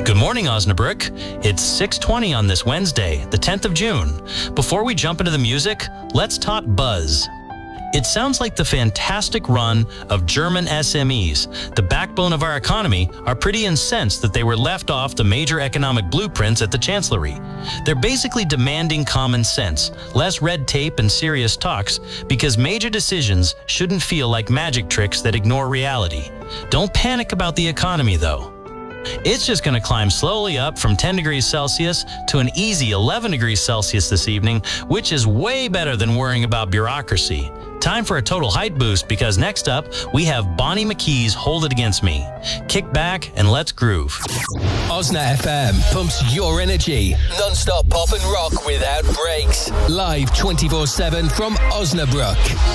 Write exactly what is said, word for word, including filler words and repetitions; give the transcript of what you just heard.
Good morning, Osnabrück. It's six twenty on this Wednesday, the tenth of June. Before we jump into the music, let's talk buzz. It sounds like the fantastic run of German S M Es, the backbone of our economy, are pretty incensed that they were left off the major economic blueprints at the Chancellery. They're basically demanding common sense, less red tape and serious talks, because major decisions shouldn't feel like magic tricks that ignore reality. Don't panic about the economy, though. It's just going to climb slowly up from ten degrees Celsius to an easy eleven degrees Celsius this evening, which is way better than worrying about bureaucracy. Time for a total height boost, because next up, we have Bonnie McKee's Hold It Against Me. Kick back and let's groove. Osna F M pumps your energy. Non-stop pop and rock without breaks. Live twenty-four seven from Osnabrück.